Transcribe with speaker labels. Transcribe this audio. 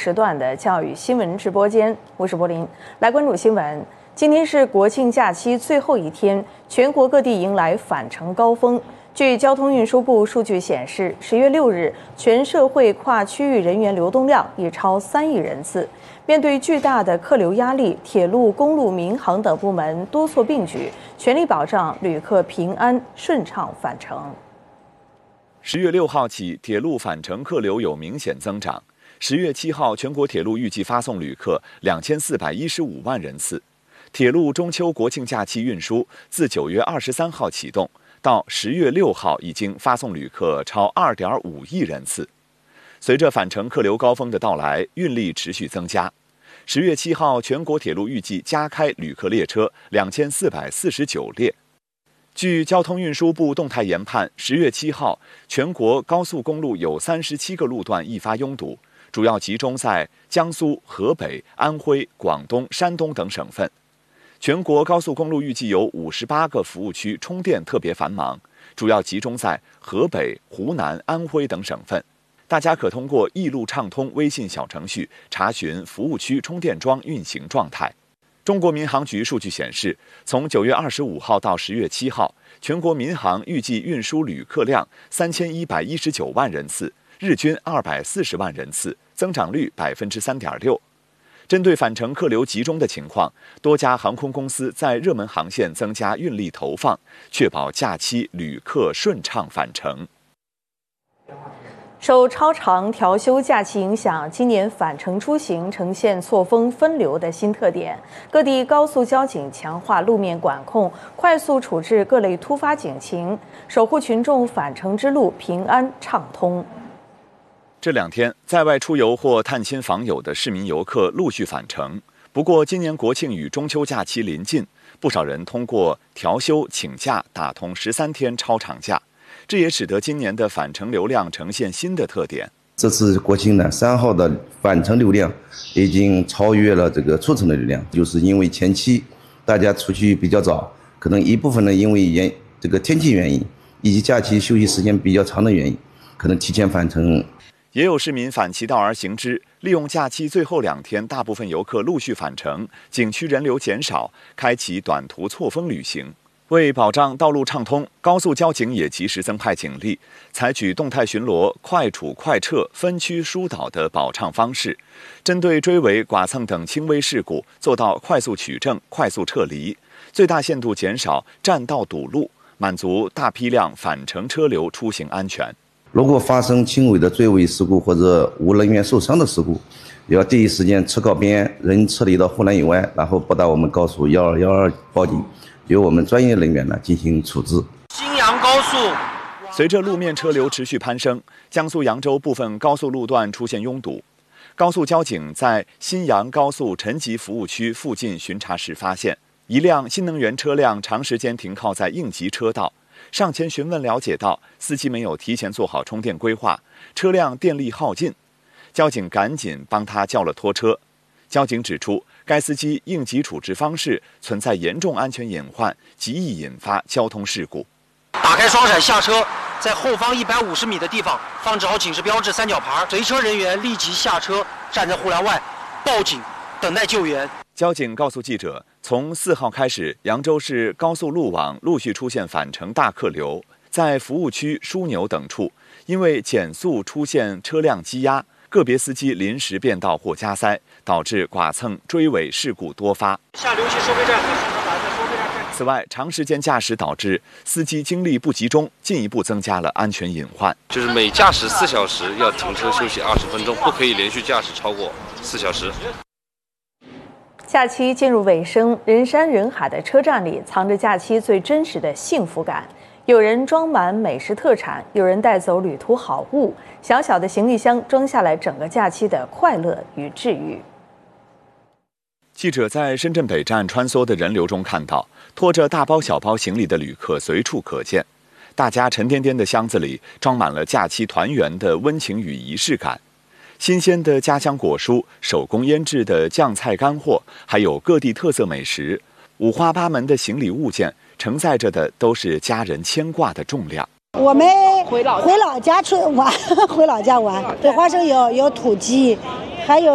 Speaker 1: 时段的教育新闻直播间，我是柏林，来关注新闻。今天是国庆假期最后一天，全国各地迎来返程高峰。据交通运输部数据显示，10月6日，全社会跨区域人员流动量已超3亿人次。面对巨大的客流压力，铁路、公路、民航等部门多措并举，全力保障旅客平安顺畅返程。
Speaker 2: 10月6号起，铁路返程客流有明显增长。10月7号，全国铁路预计发送旅客2415万人次。铁路中秋国庆假期运输自9月23号启动，到10月6号已经发送旅客超2.5亿人次。随着返程客流高峰的到来，运力持续增加。10月7号，全国铁路预计加开旅客列车2449列。据交通运输部动态研判，10月7号，全国高速公路有37个路段易发拥堵，主要集中在江苏、河北、安徽、广东、山东等省份。全国高速公路预计有58个服务区充电特别繁忙，主要集中在河北、湖南、安徽等省份。大家可通过易路畅通微信小程序查询服务区充电桩运行状态。中国民航局数据显示，从9月25号到10月7号，全国民航预计运输旅客量3119万人次，日均240万人次，增长率3.6%。针对返程客流集中的情况，多家航空公司在热门航线增加运力投放，确保假期旅客顺畅返程。
Speaker 1: 受超长调休假期影响，今年返程出行呈现错峰分流的新特点。各地高速交警强化路面管控，快速处置各类突发警情，守护群众返程之路平安畅通。
Speaker 2: 这2天，在外出游或探亲访友的市民游客陆续返程。不过，今年国庆与中秋假期临近，不少人通过调休请假打通13天超长假。这也使得今年的返程流量呈现新的特点。
Speaker 3: 这次国庆呢，3号的返程流量已经超越了这个出程的流量，就是因为前期大家出去比较早，可能一部分呢因为这个天气原因，以及假期休息时间比较长的原因，可能提前返程。
Speaker 2: 也有市民反其道而行之，利用假期最后2天，大部分游客陆续返程，景区人流减少，开启短途错峰旅行。为保障道路畅通，高速交警也及时增派警力，采取动态巡逻、快处快撤、分区疏导的保畅方式，针对追尾、剐蹭等轻微事故，做到快速取证、快速撤离，最大限度减少占道堵路，满足大批量返程车流出行安全。
Speaker 3: 如果发生轻微的追尾事故或者无人员受伤的事故，要第一时间车靠边，人撤离到护栏以外，然后拨打我们高速1212报警，由我们专业人员呢进行处置。
Speaker 4: 新阳高速
Speaker 2: 随着路面车流持续攀升，江苏扬州部分高速路段出现拥堵。高速交警在新阳高速陈集服务区附近巡查时发现，一辆新能源车辆长时间停靠在应急车道。上前询问了解到，司机没有提前做好充电规划，车辆电力耗尽。交警赶紧帮他叫了拖车。交警指出，该司机应急处置方式存在严重安全隐患，极易引发交通事故。
Speaker 4: 打开双闪下车，在后方150米的地方放置好警示标志3角牌，随车人员立即下车，站在护栏外报警，等待救援。
Speaker 2: 交警告诉记者，从4号开始，扬州市高速路网陆续出现返程大客流，在服务区、枢纽等处，因为减速出现车辆积压，个别司机临时变道或加塞，导致剐蹭、追尾事故多发。
Speaker 4: 下流器收费站。
Speaker 2: 此外，长时间驾驶导致司机精力不集中，进一步增加了安全隐患。
Speaker 5: 就是每驾驶4小时要停车休息20分钟，不可以连续驾驶超过4小时。
Speaker 1: 假期进入尾声，人山人海的车站里藏着假期最真实的幸福感。有人装满美食特产，有人带走旅途好物，小小的行李箱装下来整个假期的快乐与治愈。
Speaker 2: 记者在深圳北站穿梭的人流中看到，拖着大包小包行李的旅客随处可见，大家沉甸甸的箱子里装满了假期团圆的温情与仪式感。新鲜的家乡果蔬、手工腌制的酱菜干货，还有各地特色美食，五花八门的行李物件，承载着的都是家人牵挂的重量。
Speaker 6: 我们回老家玩，回老家玩，对，花生油有土鸡，还有